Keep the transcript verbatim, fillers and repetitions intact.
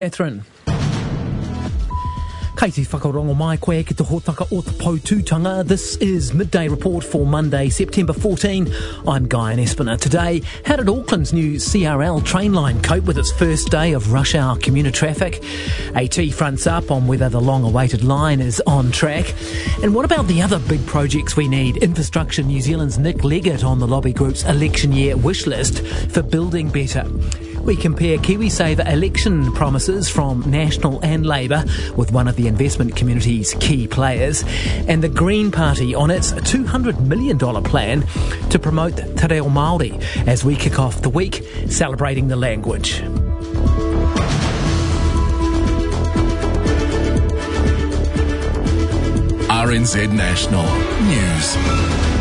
Catherine. Kei te whakarongo mai koe ki te hōtaka o te Poutūtanga. This is Midday Report for Monday, September fourteenth. I'm Guy Espiner. Today, how did Auckland's new C R L train line cope with its first day of rush hour commuter traffic? AT fronts up on whether the long-awaited line is on track. And what about the other big projects we need? Infrastructure New Zealand's Nick Leggett on the lobby group's election year wish list for building better. We compare KiwiSaver election promises from National and Labour with one of the investment community's key players, and the Green Party on its two hundred million dollars plan to promote Te Reo Māori as we kick off the week celebrating the language. R N Z National News.